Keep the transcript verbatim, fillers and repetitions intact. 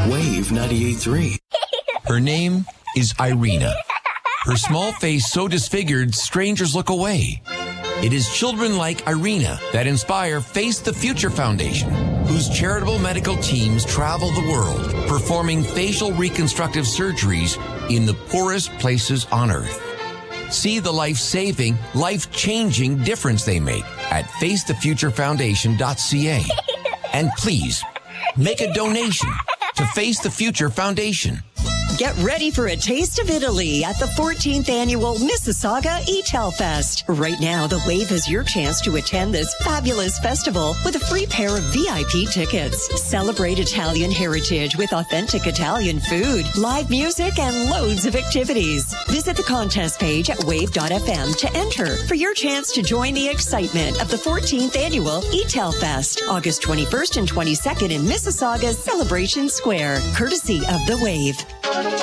Wave ninety-eight point three. Her name is Irina. Her small face so disfigured, strangers look away. It is children like Irina that inspire Face the Future Foundation, whose charitable medical teams travel the world performing facial reconstructive surgeries in the poorest places on Earth. See the life-saving, life-changing difference they make at face the future foundation dot c a. And please, make a donation to Face the Future Foundation. Get ready for a taste of Italy at the fourteenth Annual Mississauga E-Tel Fest. Right now, The Wave is your chance to attend this fabulous festival with a free pair of V I P tickets. Celebrate Italian heritage with authentic Italian food, live music, and loads of activities. Visit the contest page at wave dot f m to enter for your chance to join the excitement of the fourteenth Annual E-Tel Fest, August twenty-first and twenty-second in Mississauga's Celebration Square, courtesy of The Wave.